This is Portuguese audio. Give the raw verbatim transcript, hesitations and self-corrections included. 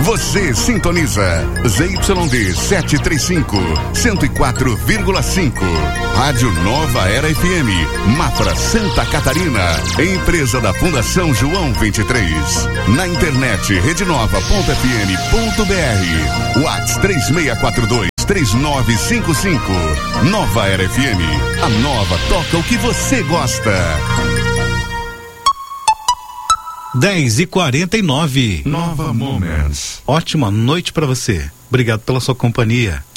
Você sintoniza Z Y D setecentos e trinta e cinco, cento e quatro vírgula cinco. Rádio Nova Era F M, Mafra, Santa Catarina. Empresa da Fundação João vinte e três. Na internet redenova ponto f m ponto b r. WhatsApp três seis quatro dois, três nove cinco cinco. Nova Era F M. A nova toca o que você gosta. dez e quarenta e nove. Nova Moments. Ótima noite para você. Obrigado pela sua companhia.